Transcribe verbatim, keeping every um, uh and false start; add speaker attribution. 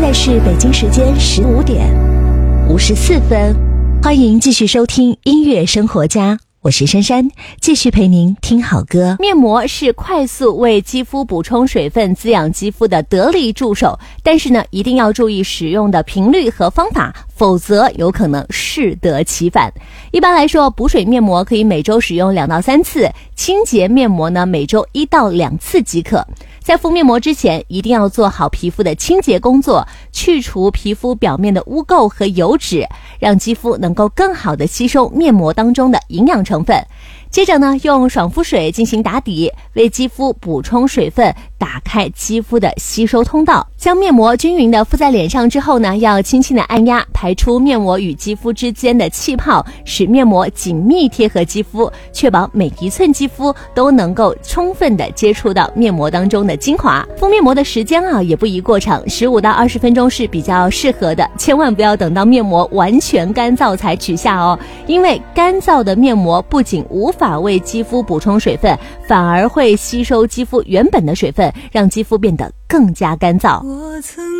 Speaker 1: 在是北京时间十五点五十四分，欢迎继续收听音乐生活家，我是珊珊，继续陪您听好歌。面膜是快速为肌肤补充水分、滋养肌肤的得力助手，但是呢，一定要注意使用的频率和方法，否则有可能适得其反。一般来说，补水面膜可以每周使用两到三次，清洁面膜呢，每周一到两次即可。在敷面膜之前，一定要做好皮肤的清洁工作，去除皮肤表面的污垢和油脂，让肌肤能够更好的吸收面膜当中的营养成分。接着呢，用爽肤水进行打底，为肌肤补充水分，打开肌肤的吸收通道。将面膜均匀的敷在脸上之后呢，要轻轻的按压，排出面膜与肌肤之间的气泡，使面膜紧密贴合肌肤，确保每一寸肌肤都能够充分的接触到面膜当中的精华。敷面膜的时间啊，也不宜过长，十五到二十分钟是比较适合的，千万不要等到面膜完全干燥才取下哦，因为干燥的面膜不仅无法为肌肤补充水分，反而会吸收肌肤原本的水分，让肌肤变得更加干燥。
Speaker 2: 我曾